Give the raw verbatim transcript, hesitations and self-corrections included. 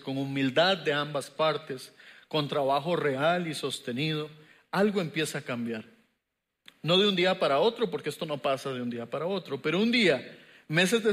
con humildad de ambas partes, con trabajo real y sostenido, algo empieza a cambiar. No de un día para otro, porque esto no pasa de un día para otro, pero un día, meses después,